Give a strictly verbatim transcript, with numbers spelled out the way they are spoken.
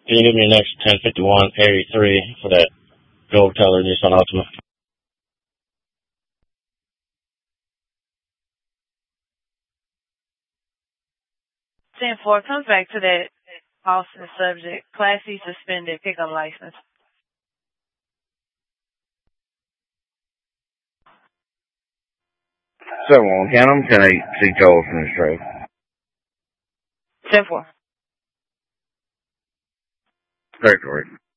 Can you give me the next ten fifty-one eighty-three for that gold color Nissan Altima? ten four comes back to that Austin subject. Class C suspended pickup license. seven one, count them, ten eight, see Charles from the stroke. ten four. Territory.